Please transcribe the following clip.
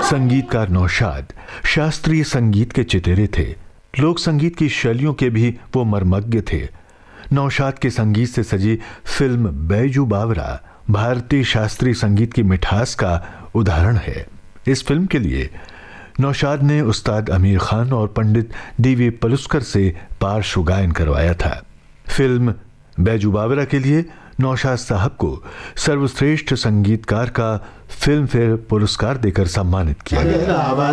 संगीतकार नौशाद शास्त्रीय संगीत के चितेरे थे। लोक संगीत की शैलियों के भी वो मर्मज्ञ थे। नौशाद के संगीत से सजी फिल्म बैजू बावरा भारतीय शास्त्रीय संगीत की मिठास का उदाहरण है। इस फिल्म के लिए नौशाद ने उस्ताद आमिर खान और पंडित डी.वी. पलुस्कर से पार्श्व गायन करवाया था। फिल्म बैजू बावरा के लिए नौशाद साहब को सर्वश्रेष्ठ संगीतकार का फिल्म फेयर पुरस्कार देकर सम्मानित किया गया।